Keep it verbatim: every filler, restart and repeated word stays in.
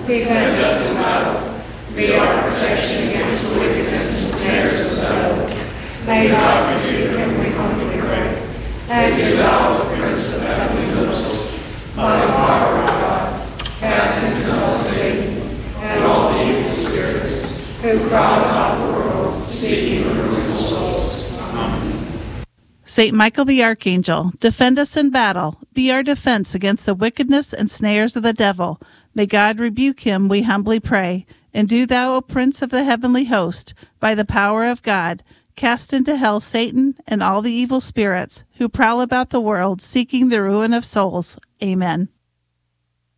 defend us in battle. Be our protection against the wickedness and snares of the devil. May God rebuke him, we humbly pray. And do thou, O Prince of heavenly hosts, by the power of God, cast into hell Satan and all the evil spirits who prowl about the world, seeking the ruin of souls. Amen. Saint Michael the Archangel, defend us in battle. Be our defense against the wickedness and snares of the devil. May God rebuke him, we humbly pray. And do thou, O Prince of the heavenly host, by the power of God, cast into hell Satan and all the evil spirits who prowl about the world, seeking the ruin of souls. Amen.